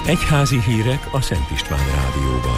Egyházi hírek a Szent István Rádióban.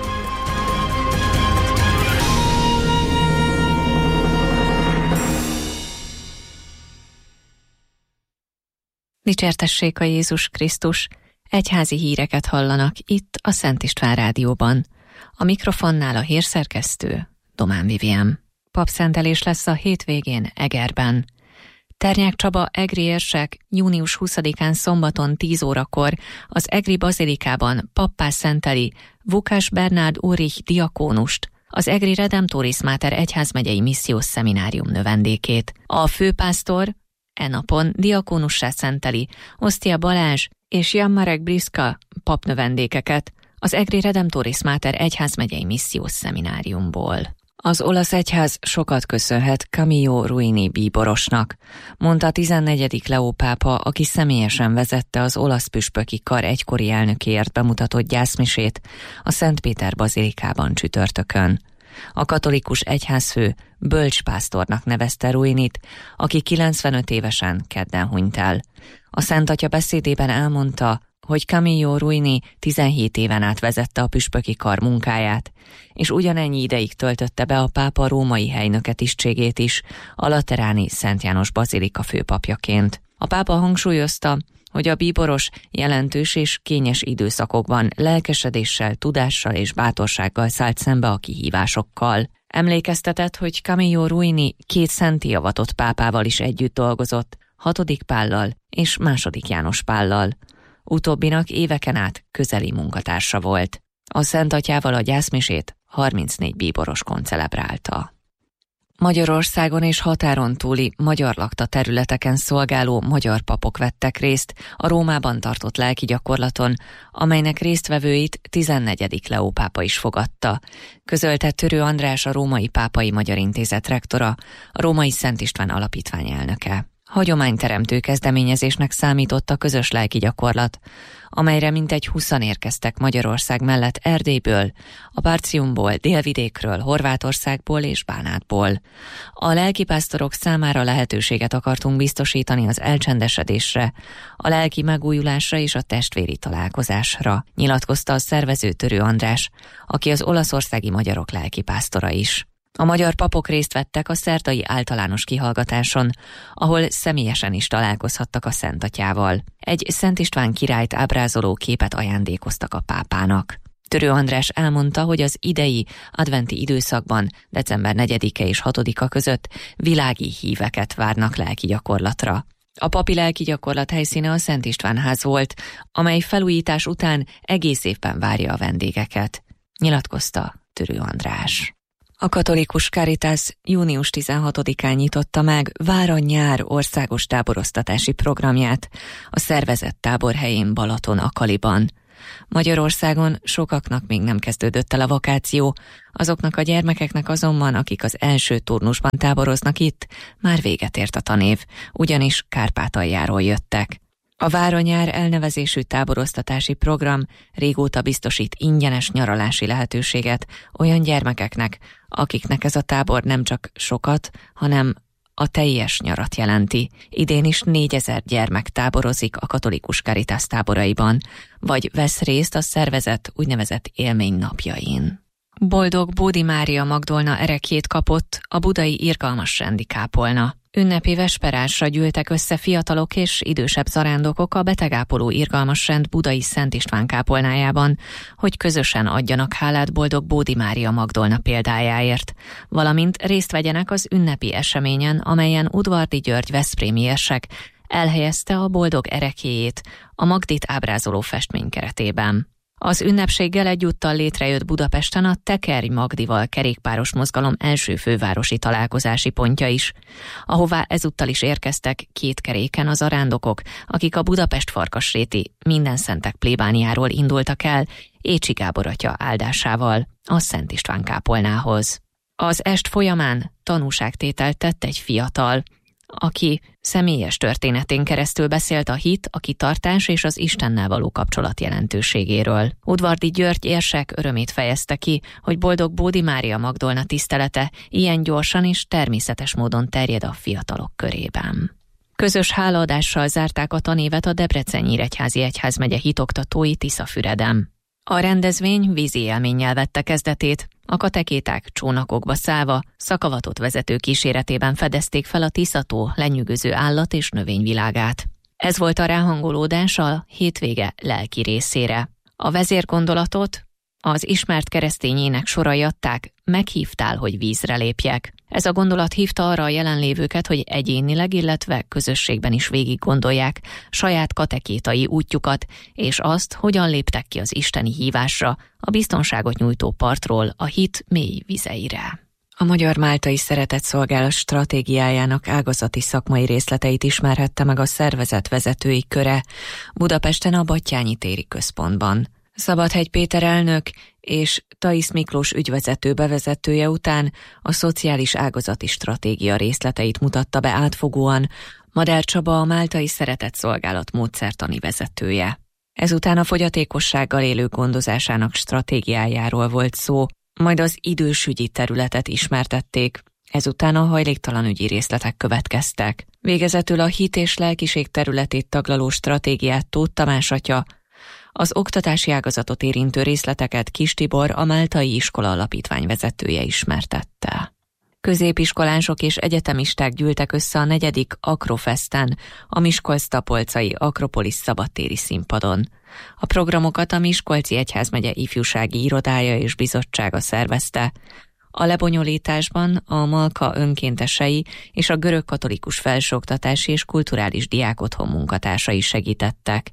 Dicsértessék a Jézus Krisztus! Egyházi híreket hallanak itt a Szent István Rádióban. A mikrofonnál a hírszerkesztő Domán Vivien. Papszentelés lesz a hétvégén Egerben. Ternyák Csaba egri érsek június 20-án szombaton 10 órakor az egri bazilikában pappá szenteli Vukás Bernárd Ulrich diakónust, az egri Redemptoris Mater egyházmegyei missziós szeminárium növendékét. A főpásztor napon diakónussá szenteli Osztia Balázs és Jan Marek Briska papnövendékeket az egri Redemptoris Mater egyházmegyei missziós szemináriumból. Az olasz egyház sokat köszönhet Camillo Ruini bíborosnak, mondta a 14. Leó pápa, aki személyesen vezette az olasz püspöki kar egykori elnökéért bemutatott gyászmisét a Szent Péter bazilikában csütörtökön. A katolikus egyházfő bölcspásztornak nevezte Ruinit, aki 95 évesen kedden hunyt el. A Szent Atya beszédében elmondta, hogy Camillo Ruini 17 éven át vezette a püspöki kar munkáját, és ugyanennyi ideig töltötte be a pápa római helynöke tisztségét is, a lateráni Szent János bazilika főpapjaként. A pápa hangsúlyozta, hogy a bíboros jelentős és kényes időszakokban lelkesedéssel, tudással és bátorsággal szállt szembe a kihívásokkal. Emlékeztetett, hogy Camillo Ruini 2 szentté avatott pápával is együtt dolgozott, 6. Pállal és 2. János Pállal. Utóbbinak éveken át közeli munkatársa volt. A Szent Atyával a gyászmisét 34 bíboros koncelebrálta. Magyarországon és határon túli magyar lakta területeken szolgáló magyar papok vettek részt a Rómában tartott lelki gyakorlaton, amelynek résztvevőit 14. Leó pápa is fogadta, közölte Törő András, a Római Pápai Magyar Intézet rektora, a Római Szent István Alapítvány elnöke. Hagyományteremtő kezdeményezésnek számított a közös lelki gyakorlat, amelyre mintegy 20-an érkeztek Magyarország mellett Erdélyből, a Partiumból, Délvidékről, Horvátországból és Bánátból. A lelkipásztorok számára lehetőséget akartunk biztosítani az elcsendesedésre, a lelki megújulásra és a testvéri találkozásra, nyilatkozta a szervező Törő András, aki az olaszországi magyarok lelkipásztora is. A magyar papok részt vettek a szerdai általános kihallgatáson, ahol személyesen is találkozhattak a Szent Atyával. Egy Szent István királyt ábrázoló képet ajándékoztak a pápának. Törő András elmondta, hogy az idei adventi időszakban, december 4-e és 6-a között világi híveket várnak lelki gyakorlatra. A papi lelki gyakorlat helyszíne a Szent István ház volt, amely felújítás után egész évben várja a vendégeket, nyilatkozta Törő András. A katolikus Caritas június 16-án nyitotta meg Vár-a-nyár országos táboroztatási programját a szervezett táborhelyén Balaton-Akaliban. Magyarországon sokaknak még nem kezdődött el a vakáció, azoknak a gyermekeknek azonban, akik az első turnusban táboroznak itt, már véget ért a tanév, ugyanis Kárpátaljáról jöttek. A Vár-a-nyár elnevezésű táboroztatási program régóta biztosít ingyenes nyaralási lehetőséget olyan gyermekeknek, akiknek ez a tábor nem csak sokat, hanem a teljes nyarat jelenti. Idén is 4000 gyermek táborozik a katolikus Caritas táboraiban, vagy vesz részt a szervezet úgynevezett élménynapjain. Boldog Bódi Mária Magdolna ereklyét kapott a budai irgalmasrendi kápolna. Ünnepi vesperásra gyűltek össze fiatalok és idősebb zarándokok a betegápoló irgalmasrend budai Szent István kápolnájában, hogy közösen adjanak hálát Boldog Bódi Mária Magdolna példájáért, valamint részt vegyenek az ünnepi eseményen, amelyen Udvardy György veszprémi érsek elhelyezte a boldog ereklyéjét a Magdit ábrázoló festmény keretében. Az ünnepséggel egyúttal létrejött Budapesten a Tekerj Magdival kerékpáros mozgalom első fővárosi találkozási pontja is, ahová ezúttal is érkeztek 2 keréken az arándokok, akik a Budapest-Farkasréti Mindenszentek plébániáról indultak el Écsi Gábor atya áldásával a Szent István kápolnához. Az est folyamán tanúságtételt tett egy fiatal, aki személyes történetén keresztül beszélt a hit, a kitartás és az Istennel való kapcsolat jelentőségéről. Udvardy György érsek örömét fejezte ki, hogy Boldog Bódi Mária Magdolna tisztelete ilyen gyorsan és természetes módon terjed a fiatalok körében. Közös hálaadással zárták a tanévet a Debrecen-Nyíregyházi Egyházmegye hitoktatói Tiszafüreden. A rendezvény vízi élménnyel vette kezdetét, a katekéták csónakokba szállva, szakavatott vezető kíséretében fedezték fel a Tisza-tó lenyűgöző állat- és növényvilágát. Ez volt a ráhangolódás a hétvége lelki részére. A vezérgondolatot az ismert keresztény ének sorai adták, meghívtál, hogy vízre lépjek. Ez a gondolat hívta arra a jelenlévőket, hogy egyénileg, illetve közösségben is végig gondolják saját katekétai útjukat, és azt, hogyan léptek ki az isteni hívásra, a biztonságot nyújtó partról a hit mély vizeire. A Magyar Máltai Szeretetszolgálat stratégiájának ágazati szakmai részleteit ismerhette meg a szervezet vezetői köre Budapesten a Battyányi téri központban. Szabadhegy Péter elnök és Thaisz Miklós ügyvezető bevezetője után a szociális ágazati stratégia részleteit mutatta be átfogóan Madár Csaba, a Máltai Szeretetszolgálat módszertani vezetője. Ezután a fogyatékossággal élők gondozásának stratégiájáról volt szó, majd az idősügyi területet ismertették, ezután a hajléktalanügyi részletek következtek. Végezetül a hit és lelkiség területét taglaló stratégiát Tóth Tamás atya, az oktatási ágazatot érintő részleteket Kis Tibor, a Máltai Iskola Alapítvány vezetője ismertette. Középiskolások és egyetemisták gyűltek össze a 4. Akrofesten, a Miskolc-Tapolcai Akropolis szabadtéri színpadon. A programokat a Miskolci Egyházmegye ifjúsági irodája és bizottsága szervezte. A lebonyolításban a Malka önkéntesei és a Görögkatolikus Felsőoktatási és Kulturális Diákotthon munkatársai segítettek.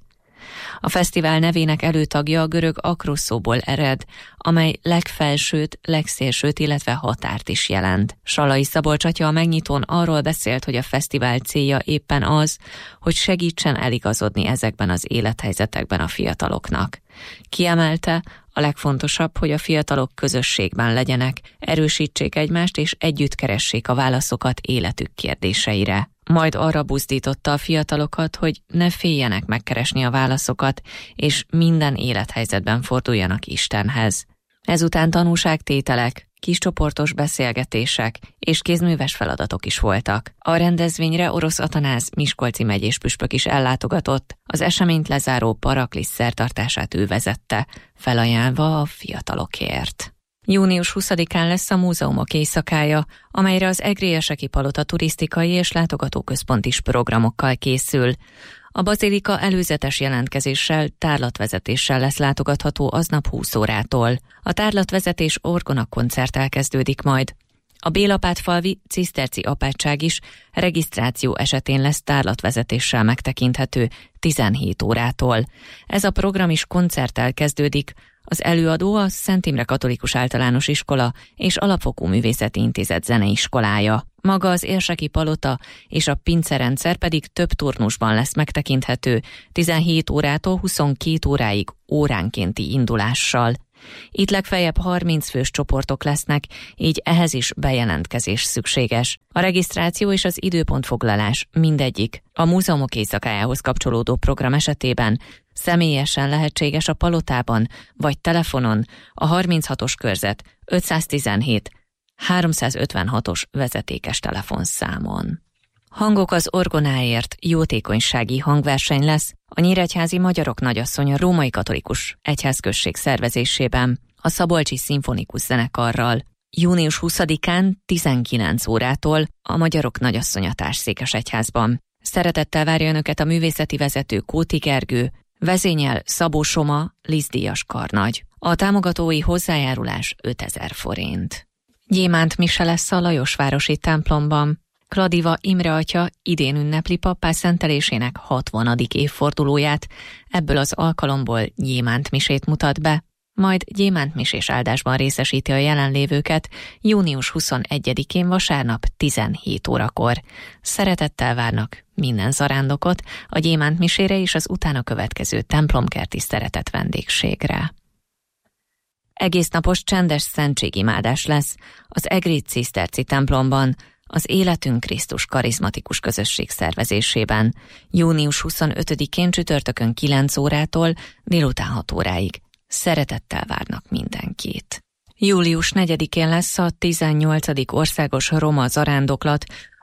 A fesztivál nevének előtagja a görög akrosz szóból ered, amely legfelsőt, legszélsőt, illetve határt is jelent. Salai Szabolcs atya a megnyitón arról beszélt, hogy a fesztivál célja éppen az, hogy segítsen eligazodni ezekben az élethelyzetekben a fiataloknak. Kiemelte, a legfontosabb, hogy a fiatalok közösségben legyenek, erősítsék egymást és együtt keressék a válaszokat életük kérdéseire. Majd arra buzdította a fiatalokat, hogy ne féljenek megkeresni a válaszokat, és minden élethelyzetben forduljanak Istenhez. Ezután tanúságtételek, kiscsoportos beszélgetések és kézműves feladatok is voltak. A rendezvényre Orosz Atanáz miskolci megyéspüspök is ellátogatott, az eseményt lezáró paraklisz szertartását ő vezette, felajánlva a fiatalokért. Június 20-án lesz a múzeumok éjszakája, amelyre az Egrélyeseki Palota turisztikai és látogatóközpont is programokkal készül. A bazilika előzetes jelentkezéssel, tárlatvezetéssel lesz látogatható aznap 20 órától. A tárlatvezetés orgonakoncerttel kezdődik majd. A Bélapátfalvi ciszterci apátság is regisztráció esetén lesz tárlatvezetéssel megtekinthető 17 órától. Ez a program is koncerttel kezdődik. Az előadó a Szent Imre Katolikus Általános Iskola és Alapfokú Művészeti Intézet zeneiskolája. Maga az Érseki Palota és a pincerendszer pedig több turnusban lesz megtekinthető, 17 órától 22 óráig óránkénti indulással. Itt legfeljebb 30 fős csoportok lesznek, így ehhez is bejelentkezés szükséges. A regisztráció és az időpontfoglalás mindegyik a múzeumok éjszakájához kapcsolódó program esetében személyesen lehetséges a Palotában vagy telefonon a 36-os körzet 517 356-os vezetékes telefonszámon. Hangok az orgonáért jótékonysági hangverseny lesz a Nyíregyházi Magyarok Nagyasszonya Római Katolikus Egyházközség szervezésében a Szabolcsi Szimfonikus Zenekarral. Június 20-án 19 órától a Magyarok Nagyasszonya Társszékesegyházban. Szeretettel várja önöket a művészeti vezető Kóti Gergő, vezényel Szabó Soma, Lizdíjas karnagy. A támogatói hozzájárulás 5000 forint. Gyémánt mise lesz a Lajosvárosi templomban. Kladiva Imre atya idén ünnepli pappá szentelésének 60. évfordulóját, ebből az alkalomból gyémántmisét mutat be, majd gyémántmisés áldásban részesíti a jelenlévőket június 21-én vasárnap 17 órakor. Szeretettel várnak minden zarándokot a gyémántmisére és az utána következő templomkerti szeretett vendégségre. Egésznapos csendes szentségimádás lesz az Egrid Ciszterci templomban, az Életünk Krisztus karizmatikus közösség szervezésében, június 25-én csütörtökön 9 órától délután 6 óráig. Szeretettel várnak mindenkit. Július 4-én lesz a 18. országos roma zarándoklat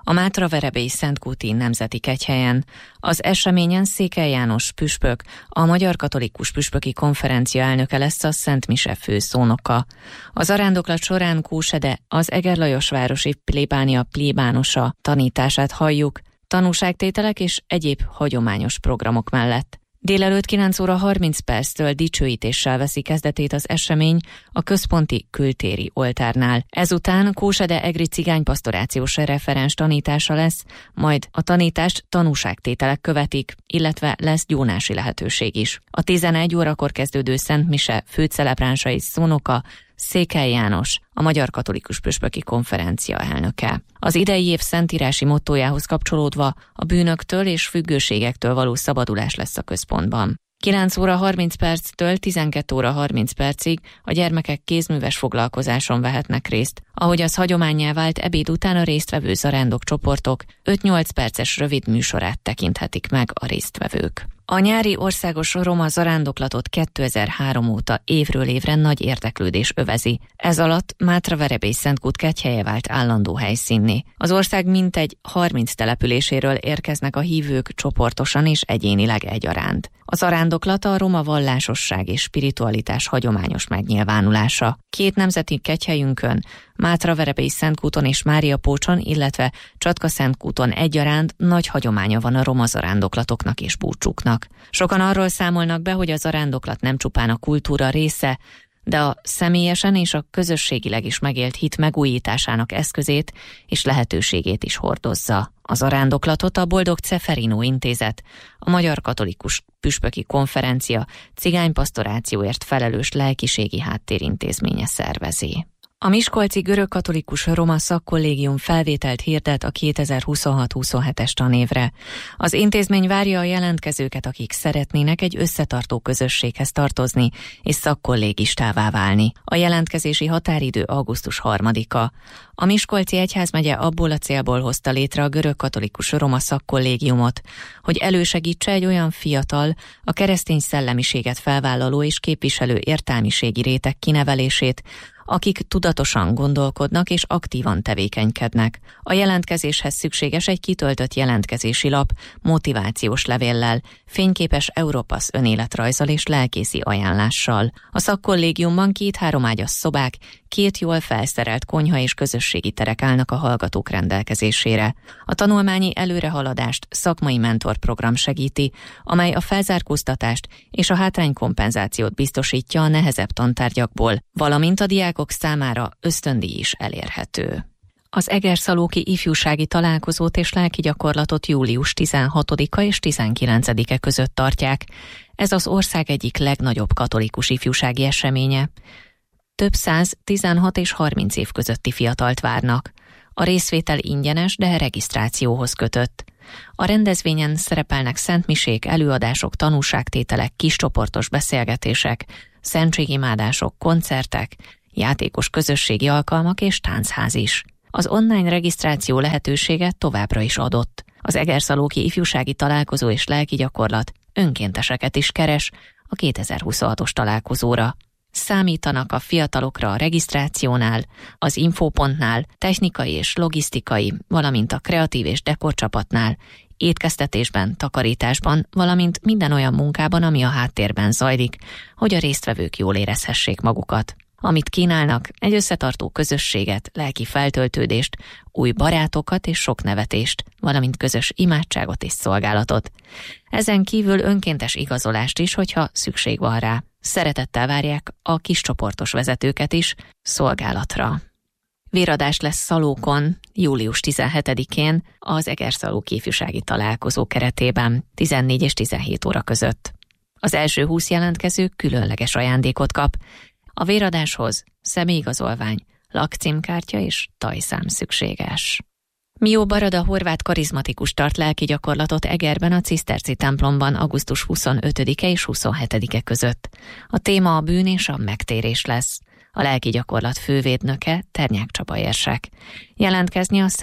a Mátraverebélyi Szentkúti Nemzeti Kegyhelyen. Az eseményen Székely János püspök, a Magyar Katolikus Püspöki Konferencia elnöke lesz a Szent Mise főszónoka. Az arándoklat során Kósede, az Egerlajosvárosi plébánia plébánosa tanítását halljuk, tanúságtételek és egyéb hagyományos programok mellett. Délelőtt 9 óra 30 perctől dicsőítéssel veszi kezdetét az esemény a központi kültéri oltárnál. Ezután Kósede egri cigánypastorációs referens tanítása lesz, majd a tanítást tanúságtételek követik, illetve lesz gyónási lehetőség is. A 11 órakor kezdődő Szent Mise főcelebránsai és szónoka Székely János, a Magyar Katolikus Püspöki Konferencia elnöke. Az idei év szentírási mottójához kapcsolódva a bűnöktől és függőségektől való szabadulás lesz a központban. 9 óra 30 perctől 12 óra 30 percig a gyermekek kézműves foglalkozáson vehetnek részt. Ahogy az hagyománnyá vált, ebéd után a résztvevő zarándok csoportok 5-8 perces rövid műsorát tekinthetik meg a résztvevők. A nyári országos roma zarándoklatot 2003 óta évről évre nagy érdeklődés övezi. Ez alatt Mátraverebély Szentkút kegyhelye vált állandó helyszínné. Az ország mintegy 30 településéről érkeznek a hívők csoportosan és egyénileg egyaránt. A zarándoklat a roma vallásosság és spiritualitás hagyományos megnyilvánulása. 2 nemzeti kegyhelyünkön, Mátraverebélyi Szentkúton és Máriapócson, illetve Csatka-Szentkúton egyaránt nagy hagyománya van a roma zarándoklatoknak és búcsúknak. Sokan arról számolnak be, hogy a zarándoklat nem csupán a kultúra része, de a személyesen és a közösségileg is megélt hit megújításának eszközét és lehetőségét is hordozza. A zarándoklatot a Boldog Ceferino Intézet, a Magyar Katolikus Püspöki Konferencia cigánypastorációért felelős lelkiségi háttérintézménye szervezi. A Miskolci Görögkatolikus Roma Szakkollégium felvételt hirdet a 2026-27-es tanévre. Az intézmény várja a jelentkezőket, akik szeretnének egy összetartó közösséghez tartozni és szakkollégistává válni. A jelentkezési határidő augusztus 3-a. A Miskolci Egyházmegye abból a célból hozta létre a Görögkatolikus Roma Szakkollégiumot, hogy elősegítse egy olyan fiatal, a keresztény szellemiséget felvállaló és képviselő értelmiségi réteg kinevelését, akik tudatosan gondolkodnak és aktívan tevékenykednek. A jelentkezéshez szükséges egy kitöltött jelentkezési lap, motivációs levéllel, fényképes Europass önéletrajzzal és lelkészi ajánlással. A szakkollégiumban 2-3 ágyas szobák, 2 jól felszerelt konyha és közösségi terek állnak a hallgatók rendelkezésére. A tanulmányi előrehaladást szakmai mentorprogram segíti, amely a felzárkóztatást és a hátránykompenzációt biztosítja a nehezebb tantárgyakból, valamint a diákok számára ösztöndíj is elérhető. Az egerszalóki ifjúsági találkozót és lelki gyakorlatot július 16-a és 19-e között tartják. Ez az ország egyik legnagyobb katolikus ifjúsági eseménye. Több 100, 16 és 30 év közötti fiatalt várnak. A részvétel ingyenes, de regisztrációhoz kötött. A rendezvényen szerepelnek szentmisék, előadások, tanúságtételek, kiscsoportos beszélgetések, szentségimádások, koncertek, játékos közösségi alkalmak és táncház is. Az online regisztráció lehetősége továbbra is adott. Az egerszalóki ifjúsági találkozó és lelki gyakorlat önkénteseket is keres a 2026-os találkozóra. Számítanak a fiatalokra a regisztrációnál, az infópontnál, technikai és logisztikai, valamint a kreatív és dekorcsapatnál, étkeztetésben, takarításban, valamint minden olyan munkában, ami a háttérben zajlik, hogy a résztvevők jól érezhessék magukat. Amit kínálnak, egy összetartó közösséget, lelki feltöltődést, új barátokat és sok nevetést, valamint közös imádságot és szolgálatot. Ezen kívül önkéntes igazolást is, hogyha szükség van rá. Szeretettel várják a kiscsoportos vezetőket is szolgálatra. Véradás lesz Szalókon július 17-én az Egerszalóki ifjúsági találkozó keretében 14 és 17 óra között. Az első 20 jelentkező különleges ajándékot kap. A véradáshoz személyigazolvány, lakcímkártya és tajszám szükséges. Mió Barada horvát karizmatikus tart lelki gyakorlatot Egerben a Ciszterci templomban augusztus 25-e és 27-e között. A téma a bűn és a megtérés lesz. A lelki gyakorlat fővédnöke Ternyák Csaba érsek. Jelentkezni a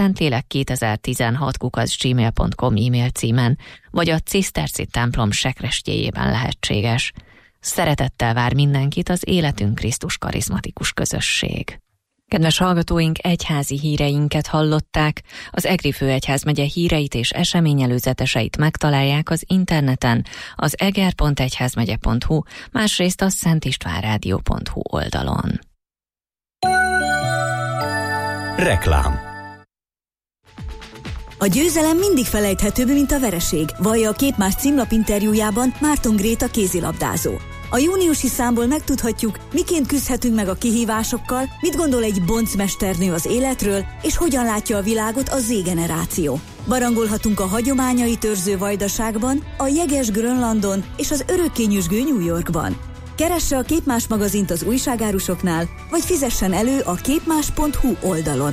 szentlélek2016@gmail.com e-mail címen, vagy a Ciszterci templom sekrestjéjében lehetséges. Szeretettel vár mindenkit az Életünk Krisztus karizmatikus közösség. Kedves hallgatóink, egyházi híreinket hallották. Az Egri főegyházmegye híreit és eseményelőzeteseit megtalálják az interneten, az eger.egyházmegye.hu, másrészt a szentistvánrádió.hu oldalon. Reklám. A győzelem mindig felejthetőbb, mint a vereség, vallja a Képmás címlap interjújában Márton Gréta kézilabdázó. A júniusi számból megtudhatjuk, miként küzdhetünk meg a kihívásokkal, mit gondol egy boncmesternő az életről, és hogyan látja a világot a Z-generáció. Barangolhatunk a hagyományait őrző Vajdaságban, a jeges Grönlandon és az örökké nyüzsgő New Yorkban. Keresse a Képmás magazint az újságárusoknál, vagy fizessen elő a képmás.hu oldalon.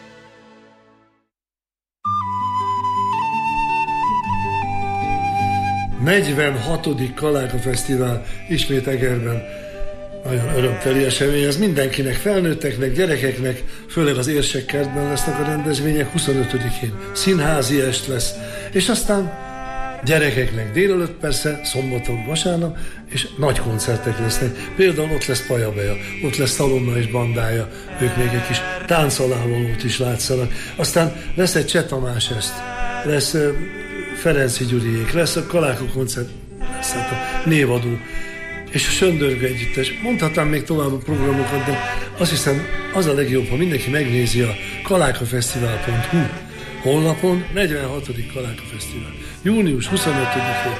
A 46. Kaláka Fesztivál ismét Egerben. Nagyon örömteli esemény, ez mindenkinek, felnőtteknek, gyerekeknek, főleg az Érsekkertben lesznek a rendezvények, 25-én színházi est lesz, és aztán gyerekeknek délelőtt persze, szombaton, vasárnap, és nagy koncertek lesznek. Például ott lesz Pajabeja, ott lesz Szalonna és bandája, ők még egy kis táncalávalót is látszanak. Aztán lesz egy Cseh Tamás est, lesz Ferenci Gyuriék, lesz a Kaláka koncert, lesz hát a Névadó, és a Söndörgő együttes. Mondhatnám még tovább a programokat, de azt hiszem az a legjobb, ha mindenki megnézi a kalákafesztivál.hu honlapon. 46. Kaláka Fesztivál. Június 25-én.